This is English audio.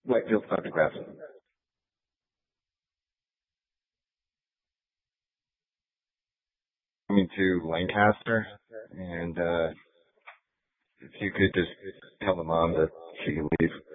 Whitefield photographs. Coming to Lancaster, and if you could just tell the mom that she can leave.